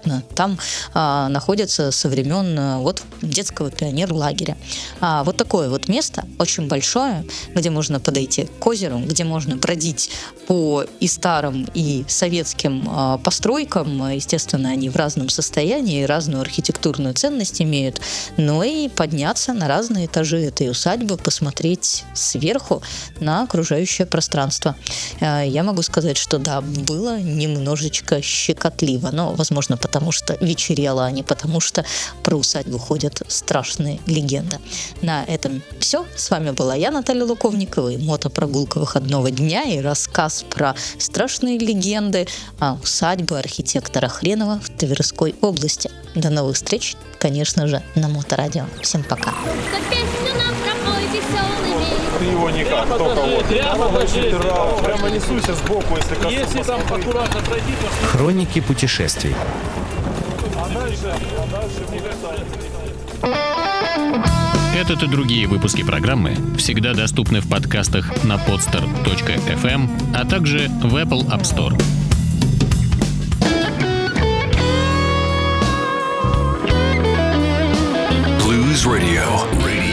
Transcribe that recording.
конкретно там находится со времен вот детского пионерлагеря. Вот такое вот место, очень большое, где можно подойти к озеру, где можно бродить по и старым, и советским постройкам. Естественно, они в разном состоянии, разную архитектурную ценность имеют, но и подняться на разные этажи этой усадьбы, посмотреть сверху на окружающее пространство. Я могу сказать, что да, было немножечко щекотливо, но, возможно, потому что вечерело, а не потому что про усадьбу ходят страшные легенды. На этом все. С вами была я, Наталья Луковникова, и мотопрогулка выходного дня, и рассказ про страшные легенды о усадьбе архитектора Хренова в Тверской области. До новых встреч, конечно же, на Моторадио. Всем пока. Ты его никак, только вот. Прямо несуйся сбоку, если коснусь. Если там аккуратно пройти, то... Хроники путешествий. А дальше мне кажется... Этот и другие выпуски программы всегда доступны в подкастах на podster.fm, а также в Apple App Store. Blues Radio.